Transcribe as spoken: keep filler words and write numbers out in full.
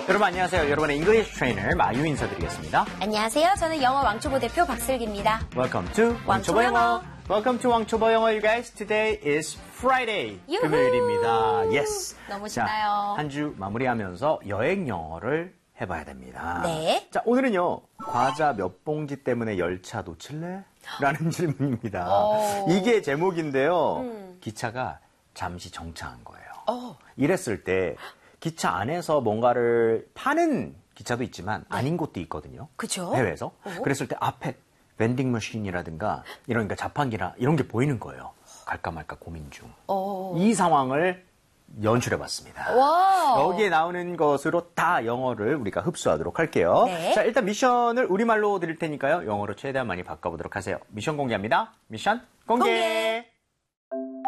여러분 안녕하세요. 여러분의 잉글리시 트레이너 마유 인사드리겠습니다. 안녕하세요. 저는 영어 왕초보 대표 박슬기입니다. Welcome to 왕초보 영어. Welcome to 왕초보 영어, you guys. Today is Friday. 유후! 금요일입니다. Yes. 너무 신나요. 한 주 마무리하면서 여행 영어를 해봐야 됩니다. 네. 자, 오늘은요. 과자 몇 봉지 때문에 열차 놓칠래? 라는 질문입니다. 오. 이게 제목인데요. 음. 기차가 잠시 정차한 거예요. 어. 이랬을 때 기차 안에서 뭔가를 파는 기차도 있지만 아닌 곳도 있거든요. 그죠? 해외에서. 어? 그랬을 때 앞에 vending 머신이라든가 이런 그러니까 자판기나 이런 게 보이는 거예요. 갈까 말까 고민 중. 어. 이 상황을 연출해봤습니다. 와. 여기에 나오는 것으로 다 영어를 우리가 흡수하도록 할게요. 네. 자, 일단 미션을 우리말로 드릴 테니까요. 영어로 최대한 많이 바꿔보도록 하세요. 미션 공개합니다. 미션 공개. 공개.